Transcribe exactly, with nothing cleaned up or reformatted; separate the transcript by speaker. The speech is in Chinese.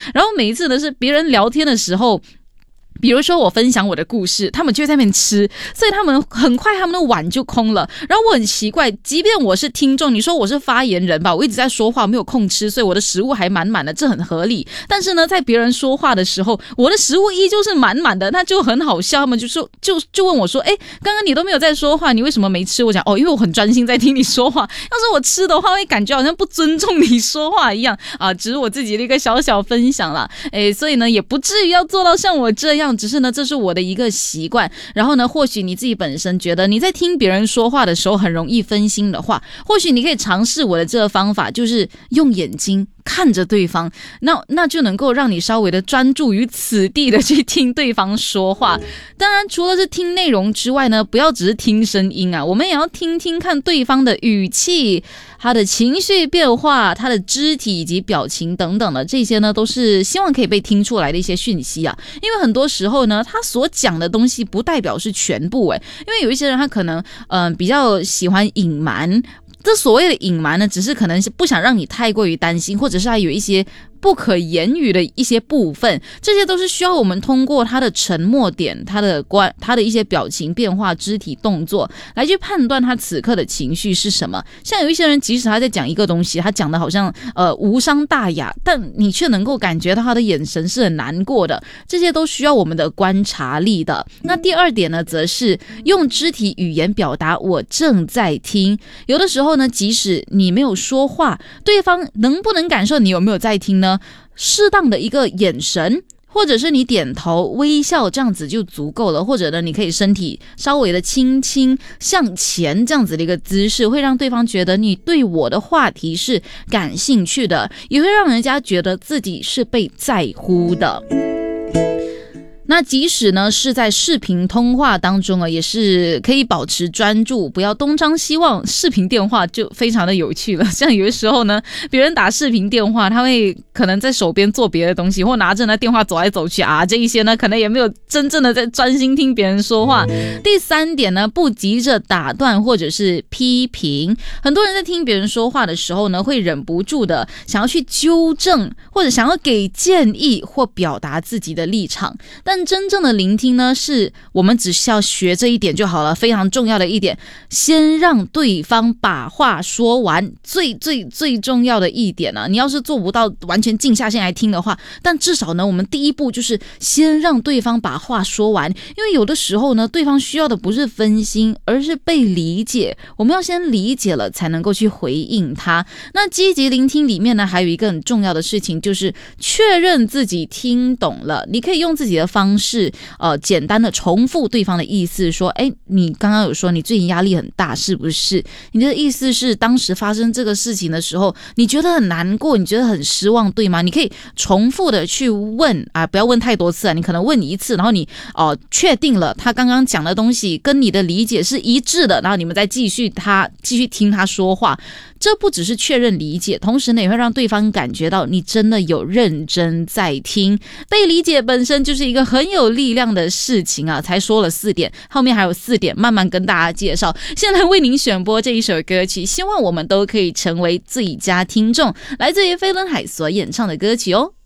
Speaker 1: 然后每一次呢是别人聊天的时候，比如说我分享我的故事，他们就会在那边吃，所以他们很快他们的碗就空了。然后我很奇怪，即便我是听众，你说我是发言人吧，我一直在说话，没有空吃，所以我的食物还满满的，这很合理。但是呢，在别人说话的时候，我的食物依旧是满满的，那就很好笑。他们就说，就就问我说，哎，刚刚你都没有在说话，你为什么没吃？我讲哦，因为我很专心在听你说话。要是我吃的话，会感觉好像不尊重你说话一样啊，只是我自己的一个小小分享啦。哎，所以呢，也不至于要做到像我这样。只是呢，这是我的一个习惯。然后呢，或许你自己本身觉得你在听别人说话的时候很容易分心的话，或许你可以尝试我的这个方法，就是用眼睛看着对方，那那就能够让你稍微的专注于此地的去听对方说话。当然，除了是听内容之外呢，不要只是听声音啊，我们也要听听看对方的语气、他的情绪变化、他的肢体以及表情等等的，这些呢都是希望可以被听出来的一些讯息啊。因为很多时候呢，他所讲的东西不代表是全部诶，因为有一些人他可能嗯、呃、比较喜欢隐瞒。这所谓的隐瞒呢，只是可能是不想让你太过于担心，或者是还有一些不可言语的一些部分，这些都是需要我们通过他的沉默点、他的关、他的一些表情变化、肢体动作来去判断他此刻的情绪是什么。像有一些人，即使他在讲一个东西，他讲的好像呃无伤大雅，但你却能够感觉到他的眼神是很难过的，这些都需要我们的观察力的。那第二点呢，则是用肢体语言表达我正在听。有的时候呢，即使你没有说话，对方能不能感受你有没有在听呢？适当的一个眼神，或者是你点头微笑，这样子就足够了。或者呢，你可以身体稍微的轻轻向前，这样子的一个姿势，会让对方觉得你对我的话题是感兴趣的，也会让人家觉得自己是被在乎的。那即使呢是在视频通话当中啊，也是可以保持专注，不要东张西望。视频电话就非常的有趣了，像有的时候呢，别人打视频电话，他会可能在手边做别的东西，或拿着那电话走来走去啊，这一些呢，可能也没有真正的在专心听别人说话。第三点呢，不急着打断或者是批评。很多人在听别人说话的时候呢，会忍不住的想要去纠正，或者想要给建议或表达自己的立场，但真正的聆听呢，是我们只需要学这一点就好了，非常重要的一点，先让对方把话说完，最最最重要的一点呢、啊，你要是做不到完全静下心来听的话，但至少呢，我们第一步就是先让对方把话说完，因为有的时候呢，对方需要的不是分心，而是被理解，我们要先理解了才能够去回应他。那积极聆听里面呢，还有一个很重要的事情，就是确认自己听懂了。你可以用自己的方式呃，简单的重复对方的意思，说哎，你刚刚有说你最近压力很大是不是？你的意思是当时发生这个事情的时候，你觉得很难过，你觉得很失望，对吗？你可以重复的去问啊，不要问太多次啊，你可能问一次，然后你哦、呃、确定了他刚刚讲的东西跟你的理解是一致的，然后你们再继续他继续听他说话。这不只是确认理解，同时呢也会让对方感觉到你真的有认真在听。被理解本身就是一个很有力量的事情啊！才说了四点，后面还有四点慢慢跟大家介绍。现在为您选播这一首歌曲，希望我们都可以成为最佳听众，来自于飞轮海所演唱的歌曲哦。